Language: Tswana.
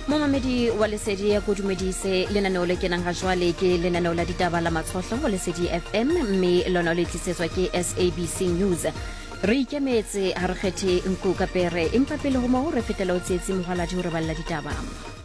Momamedi wa Lesedi ya kodumedise lenaneo le kenang ga jwale ke lenaneo la ditaba la matshohlo go Lesedi FM mme lona le tlisetswa ke SABC News. Re ikemetse ha re kgethe nku ka pere empa pele ho mo re fetela o tsietsi mogala di hore balla ditaba.